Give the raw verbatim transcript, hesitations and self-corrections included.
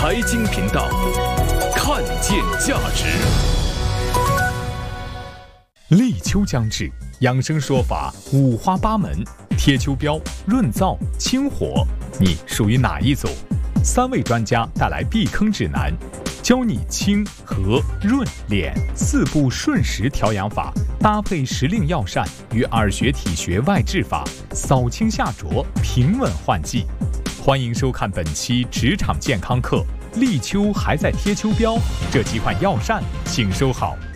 财经频道，看见价值。立秋将至，养生说法五花八门，贴秋膘、润燥、清火，你属于哪一组？三位专家带来避坑指南，教你清、和、润、敛四步顺时调养法，搭配时令药膳与耳穴体穴外治法，扫清下浊，平稳换季。欢迎收看本期职场健康课。立秋还在贴秋膘，这几款药膳请收好。